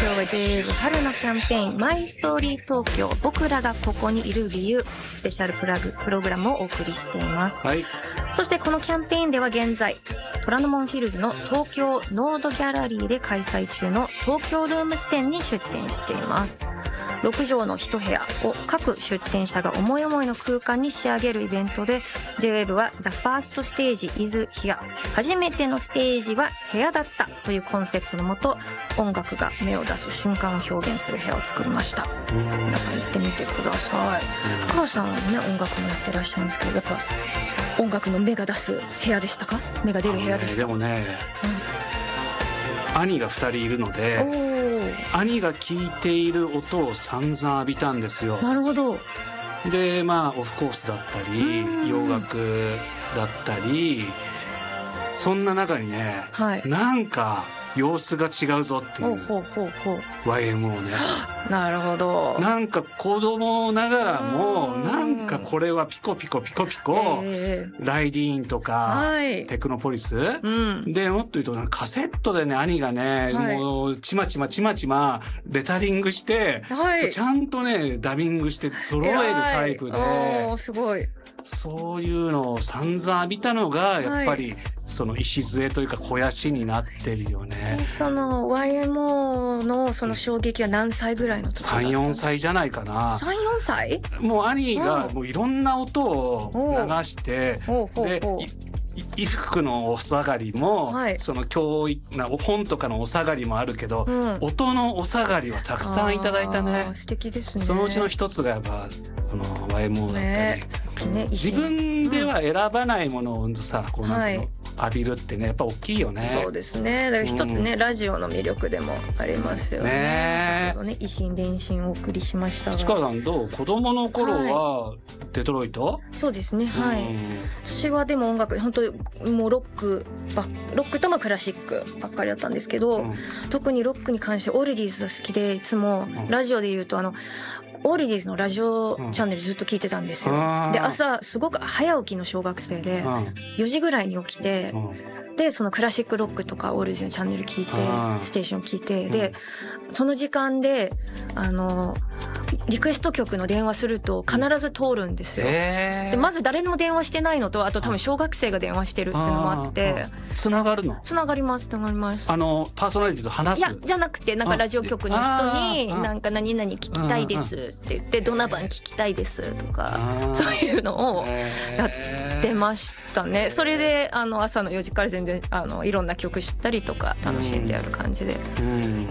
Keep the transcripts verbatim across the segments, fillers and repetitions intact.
今日は ジェイウェーブ 春のキャンペーンマイストーリー東京僕らがここにいる理由スペシャルプラグプログラムをお送りしています、 はい、 そしてこのキャンペーンでは現在虎ノ門ヒルズの東京ノードギャラリーで開催中の東京ルームス店に出店しています。ろく畳の一部屋を各出店者が思い思いの空間に仕上げるイベントで ジェイウェーブ は The First Stage is Here 初めてのステージは部屋だったというコンセプトのもと音楽が芽を出す瞬間を表現する部屋を作りました。皆さん行ってみてください。深川さんはね音楽もやってらっしゃるんですけどやっぱ音楽の芽が出す部屋でしたか？芽が出る部屋でしたか？ でもね、うん、兄がふたりいるので兄が聴いている音を散々浴びたんですよ。 なるほど。 でまあオフコースだったり洋楽だったりそんな中にね、はい、なんか様子が違うぞっていう ワイエムオー ね。 なるほど。 なんか子供ながらもなんかこれはピコピコピコピコ、えー、ライディーンとか、はい、テクノポリス、うん、でもっと言うとカセットでね兄がね、はい、もうちまちまちまちまレタリングして、はい、ちゃんとねダビングして揃えるタイプで、 おすごい。 そういうのを散々浴びたのがやっぱり、はい、その礎というか肥やしになってるよね。 その ワイエムオー のその衝撃は何歳ぐらいの時だった？さん、 よんさいじゃないかな。 さん、よんさい？ もう兄がもういろんな音を流してで衣服のお下がりも、はい、その教育な本とかのお下がりもあるけど、うん、音のお下がりはたくさんいただいたね。 素敵ですね。 そのうちの一つがやっぱこの ワイエムオー だったり、ねね、自分では選ばないものをさ、こうなんていうの、はい、浴びるってねやっぱ大きいよね。 そうですね。だから一つね、うん、ラジオの魅力でもありますよね。ね先ほどね維新伝心をお送りしましたが。 市川さんどう？子供の頃はデトロイト？ はい、そうですね。はい。私はでも音楽本当もうロックばロックとまあクラシックばっかりだったんですけど、うん、特にロックに関してオールディーズが好きでいつもラジオで言うとあの。オールディーズのラジオチャンネルずっと聞いてたんですよ、うん、で朝すごく早起きの小学生でよじぐらいに起きて、うん、でそのクラシックロックとかオールディーズのチャンネル聞いてステーション聞いてでその時間であのリクエスト曲の電話すると必ず通るんですよ、えー、でまず誰にも電話してないのとあと多分小学生が電話してるっていうのもあってつながるの？ つながりますつながります。 あのパーソナリティと話す？いやじゃなくてなんかラジオ局の人になんか何々聞きたいですって言ってどなばん聞きたいですとかそういうのをやってましたね。それであの朝のよじから全然あのいろんな曲知ったりとか楽しんでやる感じで、うん、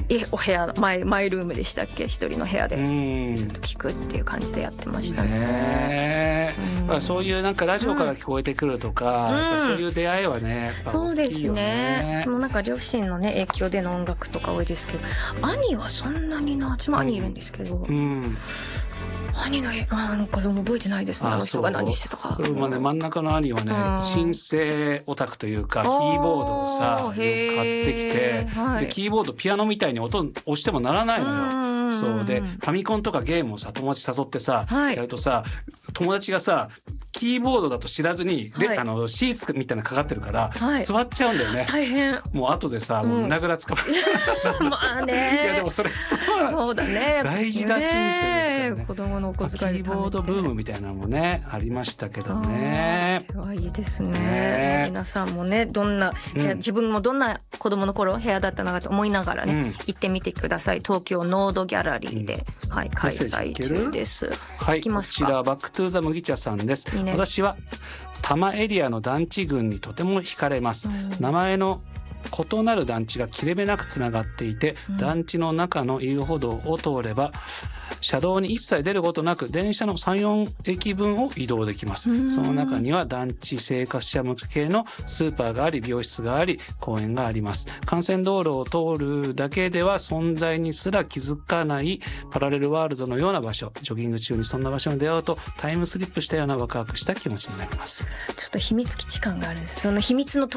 えお部屋マイマイルームでしたっけ一人の部屋でずっと聞くっていう感じでやってましたね。 ねうん、そういうなんかラジオから聞こえてくるとか、うん、そういう出会いはね、やっぱ大きいよね。そうですね。そのなんか両親のね影響での音楽とか多いですけど、兄はそんなにな、私も兄いるんですけど、うんうん兄のなんか覚えてないですね。あの人が何してたか。 まあね、真ん中の兄はね、新生オタクというかキーボードをさ買ってきて、はい、でキーボードピアノみたいに音押しても鳴らないのよ。そうでファミコンとかゲームをさ友達誘ってさ、はい、やるとさ友達がさキーボードだと知らずに、はい、あのシーツみたいなのかかってるから、はい、座っちゃうんだよね。 大変。 もう後でさ、うん、もう胸ぐらつかまるまあねいやでもそれそうそうだね大事なシーンですからね。 子供のお小遣いでキーボードブームみたいなのもねありましたけどね。 それはいいですね。ね皆さんもねどんな、うん、自分もどんな子供の頃部屋だったのかと思いながらね、うん、行ってみてください。東京ノードギャラリーで、うんはい、開催中です。 はい、こちらバックトゥーザ麦茶さんです。ね、私は多摩エリアの団地群にとても惹かれます。名前の異なる団地が切れ目なくつながっていて、うん、団地の中の遊歩道を通れば車道に一切出ることなく電車のさん、よんえきぶんを移動できます。その中には団地生活者向けのスーパーがあり美容室があり公園があります。幹線道路を通るだけでは存在にすら気づかないパラレルワールドのような場所。ジョギング中にそんな場所に出会うとタイムスリップしたようなワクワクした気持ちになります。 ちょっと秘密基地感があるんです。その秘密の